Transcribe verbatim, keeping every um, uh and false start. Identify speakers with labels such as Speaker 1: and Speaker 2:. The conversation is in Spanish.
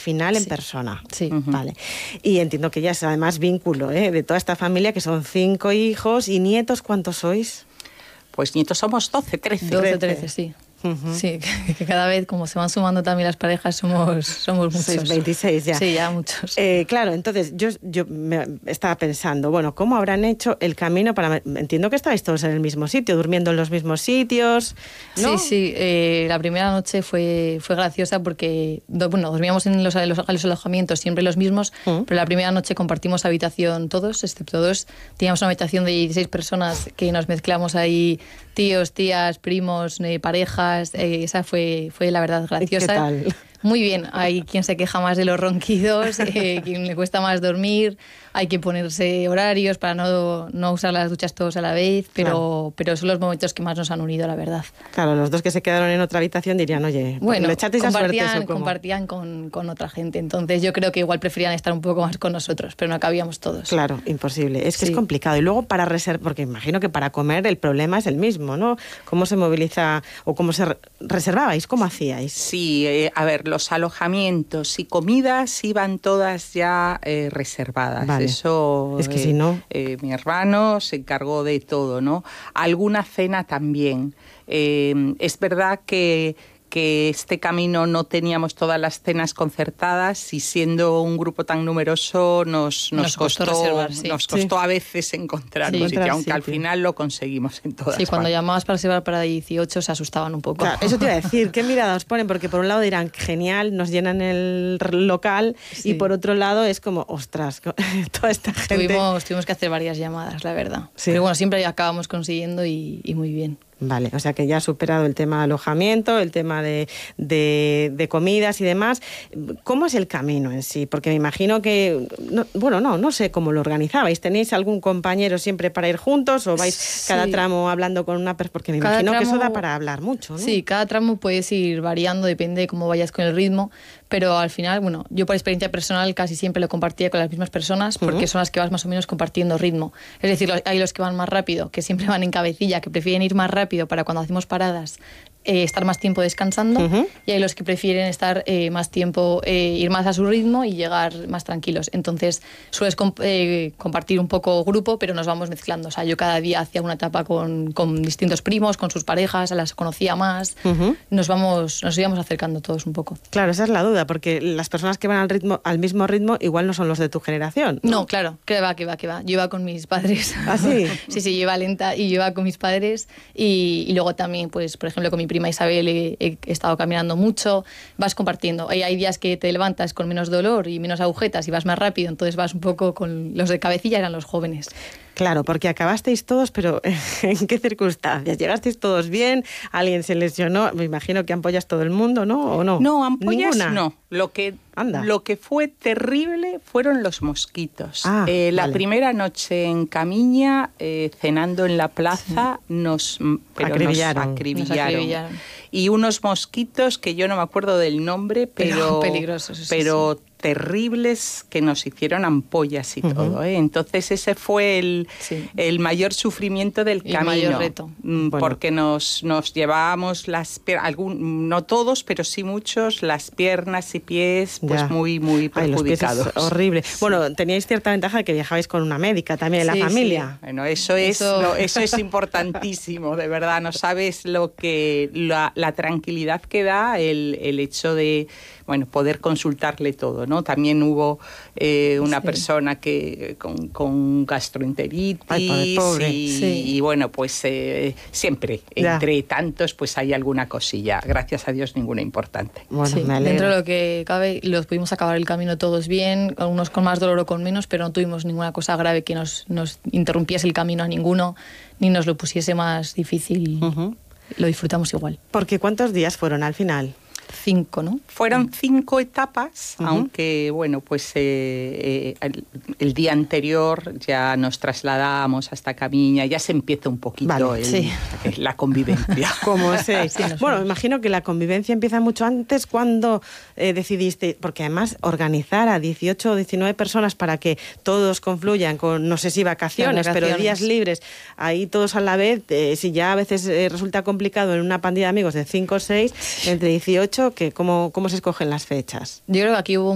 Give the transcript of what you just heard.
Speaker 1: final en
Speaker 2: sí.
Speaker 1: persona.
Speaker 2: Sí.
Speaker 1: Uh-huh. Vale. Y entiendo que ya es además vínculo, ¿eh? De toda esta familia, que son cinco hijos y nietos. ¿Cuántos sois?
Speaker 3: Pues nietos somos doce, trece.
Speaker 2: doce, trece, sí. Uh-huh. Sí, que, que cada vez, como se van sumando también las parejas, somos, somos muchos.
Speaker 1: Sois veintiséis ya.
Speaker 2: Sí, ya muchos.
Speaker 1: Eh, claro, entonces yo, yo me estaba pensando, bueno, ¿cómo habrán hecho el camino para...? Entiendo que estabais todos en el mismo sitio, durmiendo en los mismos sitios, ¿no?
Speaker 2: Sí, sí. Eh, la primera noche fue, fue graciosa porque, bueno, dormíamos en los, los, los alojamientos siempre los mismos, uh-huh. pero la primera noche compartimos habitación todos, excepto dos. Teníamos una habitación de dieciséis personas que nos mezclamos ahí, tíos, tías, primos, eh, parejas. Eh, esa fue, fue la verdad graciosa.
Speaker 1: ¿Qué tal?
Speaker 2: Muy bien, hay quien se queja más de los ronquidos, eh, quien le cuesta más dormir, hay que ponerse horarios para no, no usar las duchas todos a la vez, pero, claro. pero son los momentos que más nos han unido, la verdad.
Speaker 1: Claro, los dos que se quedaron en otra habitación dirían, oye,
Speaker 2: bueno,
Speaker 1: ¿le echasteis a suerte eso?
Speaker 2: Compartían con, con otra gente, entonces yo creo que igual preferían estar un poco más con nosotros, pero no cabíamos todos.
Speaker 1: Claro, imposible, es que
Speaker 2: sí.
Speaker 1: es complicado. Y luego para reservar, porque imagino que para comer el problema es el mismo, ¿no? ¿Cómo se moviliza o cómo se reservabais? ¿Cómo hacíais?
Speaker 3: Sí, eh, a ver, los alojamientos y comidas iban todas ya eh, reservadas.
Speaker 1: Vale.
Speaker 3: Eso,
Speaker 1: es que
Speaker 3: eh,
Speaker 1: si no...
Speaker 3: Eh, mi hermano se encargó de todo, ¿no? Alguna cena también. Eh, es verdad que... que este camino no teníamos todas las cenas concertadas y siendo un grupo tan numeroso nos, nos, nos costó, costó, reservar, sí. nos costó sí. a veces encontrar sí, un sitio, aunque sitio. al final lo conseguimos en todas
Speaker 2: Sí, cuando
Speaker 3: partes.
Speaker 2: llamabas para reservar para dieciocho se asustaban un poco.
Speaker 1: Claro, eso te iba a decir, ¿qué mirada os ponen? Porque por un lado dirán, genial, nos llenan el local sí. y por otro lado es como, ostras, toda esta gente...
Speaker 2: Tuvimos, tuvimos que hacer varias llamadas, la verdad. Sí. Pero bueno, siempre acabamos consiguiendo y, y muy bien.
Speaker 1: Vale, o sea que ya has superado el tema de alojamiento, el tema de, de, de comidas y demás. ¿Cómo es el camino en sí? Porque me imagino que, no, bueno, no, no sé cómo lo organizabais. ¿Tenéis algún compañero siempre para ir juntos o vais sí. cada tramo hablando con una persona? Porque me cada imagino tramo, que eso da para hablar mucho, ¿no?
Speaker 2: Sí, cada tramo puedes ir variando, depende de cómo vayas con el ritmo, pero al final, bueno, yo por experiencia personal casi siempre lo compartía con las mismas personas porque uh-huh. son las que vas más o menos compartiendo ritmo. Es decir, hay los que van más rápido, que siempre van en cabecilla, que prefieren ir más rápido para cuando hacemos paradas eh, estar más tiempo descansando uh-huh. y hay los que prefieren estar eh, más tiempo, eh, ir más a su ritmo y llegar más tranquilos. Entonces sueles comp- eh, compartir un poco grupo, pero nos vamos mezclando. O sea, yo cada día hacía una etapa con, con distintos primos, con sus parejas, las conocía más. Uh-huh. Nos vamos, nos íbamos acercando todos un poco.
Speaker 1: Claro, esa es la duda, porque las personas que van al ritmo, al mismo ritmo igual no son los de tu generación, ¿no?
Speaker 2: No, claro, que va, que va, que va. Yo iba con mis padres.
Speaker 1: ¿Ah, sí?
Speaker 2: sí, sí, yo iba lenta y yo iba con mis padres y, y luego también, pues, por ejemplo, con mi prima Isabel he, he estado caminando mucho, vas compartiendo. Hay, hay días que te levantas con menos dolor y menos agujetas y vas más rápido, entonces vas un poco con los de cabecilla, eran los jóvenes.
Speaker 1: Claro, porque acabasteis todos, pero ¿en qué circunstancias? ¿Llegasteis todos bien? ¿Alguien se lesionó? Me imagino que ampollas todo el mundo, ¿no? ¿O no?
Speaker 3: No, ampollas
Speaker 1: ¿Ninguna?
Speaker 3: No. Lo que,
Speaker 1: Anda.
Speaker 3: lo que fue terrible fueron los mosquitos.
Speaker 1: Ah,
Speaker 3: eh, la
Speaker 1: vale.
Speaker 3: primera noche en Camiña, eh, cenando en la plaza, sí. nos, pero
Speaker 1: acribillaron.
Speaker 3: Nos acribillaron.
Speaker 2: Nos acribillaron.
Speaker 3: Y unos mosquitos que yo no me acuerdo del nombre, pero,
Speaker 2: pero peligrosos. Eso
Speaker 3: pero
Speaker 2: sí.
Speaker 3: terribles, que nos hicieron ampollas y uh-huh. todo, ¿eh? Entonces ese fue el,
Speaker 2: sí.
Speaker 3: el mayor sufrimiento del
Speaker 2: y
Speaker 3: camino.
Speaker 2: El mayor reto.
Speaker 3: Porque bueno. nos, nos llevábamos las algún, no todos, pero sí muchos, las piernas y pies pues ya. muy, muy perjudicados.
Speaker 1: Ay, los pies es horrible. Sí. Bueno, teníais cierta ventaja de que viajabais con una médica también en
Speaker 2: sí,
Speaker 1: la familia.
Speaker 2: Sí.
Speaker 3: Bueno, eso es, eso... No, eso es importantísimo, de verdad. No sabes lo que la, la tranquilidad que da el, el hecho de bueno, poder consultarle todo, ¿no? También hubo eh, una sí. persona que con, con gastroenteritis.
Speaker 1: Ay, pobre.
Speaker 3: Y,
Speaker 2: sí.
Speaker 3: y bueno, pues eh, siempre,
Speaker 1: ya.
Speaker 3: entre tantos, pues hay alguna cosilla. Gracias a Dios, ninguna importante.
Speaker 2: Bueno, sí, me dentro de lo que cabe, los pudimos acabar el camino todos bien, algunos con más dolor o con menos, pero no tuvimos ninguna cosa grave que nos, nos interrumpiese el camino a ninguno, ni nos lo pusiese más difícil. Uh-huh. Lo disfrutamos igual.
Speaker 1: Porque ¿cuántos días fueron al final?
Speaker 2: Cinco, ¿no?
Speaker 3: Fueron cinco etapas, uh-huh. aunque, bueno, pues eh, eh, el, el día anterior ya nos trasladamos hasta Camiña, ya se empieza un poquito
Speaker 1: vale,
Speaker 3: el,
Speaker 1: sí.
Speaker 3: la convivencia.
Speaker 1: Como sé. Sí, bueno, me imagino que la convivencia empieza mucho antes. ¿Cuándo eh, decidiste? Porque además organizar a dieciocho o diecinueve personas para que todos confluyan con, no sé si vacaciones, vacaciones. pero días libres, ahí todos a la vez, eh, si ya a veces eh, resulta complicado en una pandilla de amigos de cinco o seis, entre dieciocho, que ¿cómo, ¿cómo se escogen las fechas?
Speaker 2: Yo creo que aquí hubo